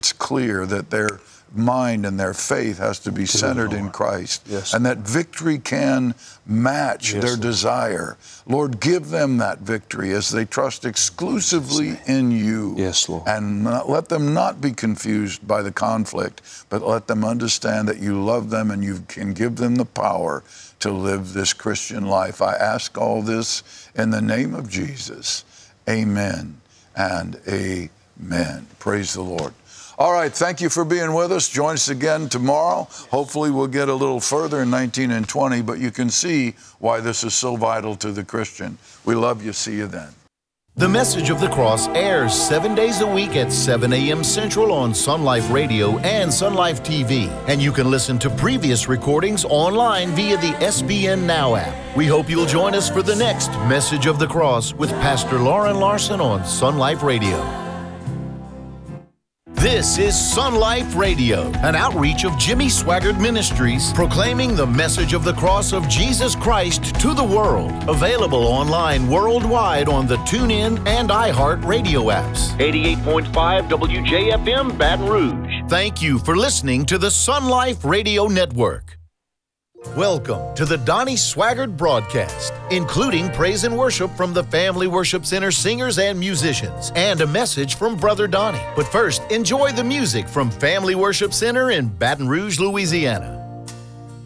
It's clear that their mind and their faith has to be centered in Christ, and that victory can match their desire. Lord, give them that victory as they trust exclusively in you. Yes, Lord. And let them not be confused by the conflict, but let them understand that you love them and you can give them the power to live this Christian life. I ask all this in the name of Jesus. Amen and amen. Praise the Lord. All right, thank you for being with us. Join us again tomorrow. Hopefully we'll get a little further in 19 and 20, but you can see why this is so vital to the Christian. We love you. See you then. The Message of the Cross airs 7 days a week at 7 a.m. Central on Sun Life Radio and Sun Life TV. And you can listen to previous recordings online via the SBN Now app. We hope you'll join us for the next Message of the Cross with Pastor Lauren Larson on Sun Life Radio. This is Sun Life Radio, an outreach of Jimmy Swaggart Ministries, proclaiming the message of the cross of Jesus Christ to the world. Available online worldwide on the TuneIn and iHeart radio apps. 88.5 WJFM Baton Rouge. Thank you for listening to the Sun Life Radio Network. Welcome to the Donnie Swaggart broadcast, including praise and worship from the Family Worship Center singers and musicians, and a message from Brother Donnie. But first, enjoy the music from Family Worship Center in Baton Rouge, Louisiana.